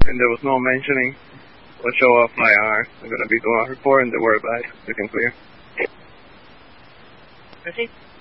and there was no mentioning or show off my R. I'm going to be doing a report and the word back. You can clear. Proceed.